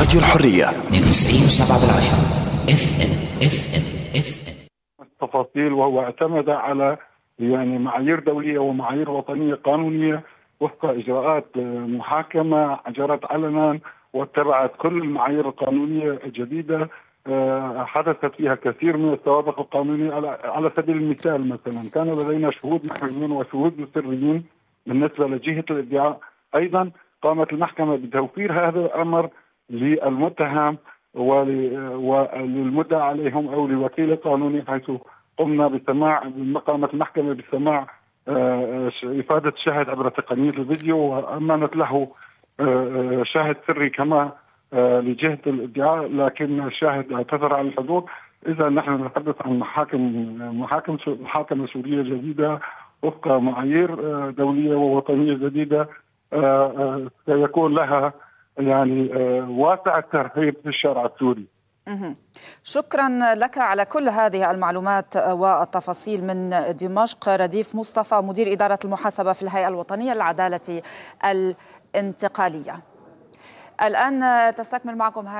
راديو الحرية 92.7 FM. التفاصيل، وهو اعتمد على معايير دولية ومعايير وطنية قانونية وفق إجراءات محاكمة جرت علنا واتبعت كل المعايير القانونية الجديدة. حدثت فيها كثير من السوابق القانونية. على سبيل المثال مثلا كان لدينا شهود محرمين وشهود سريين بالنسبة لجهة الادعاء. أيضا قامت المحكمة بتوفير هذا الأمر للمتهم وللمدعى عليهم أو للوكيل القانوني، حيث قمنا قامت المحكمة بسماع إفادة الشاهد عبر تقنية الفيديو، وأمنت له شاهد سري كما لجهة الادعاء، لكن الشاهد اعتذر عن الحضور. إذا نحن نتحدث عن محاكمة سورية جديدة وفق معايير دولية ووطنية جديدة، سيكون لها واسع الترحيب في الشارع السوري. شكرا لك على كل هذه المعلومات والتفاصيل من دمشق. رديف مصطفى، مدير إدارة المحاسبة في الهيئة الوطنية للعدالة الانتقالية. الآن تستكمل معكم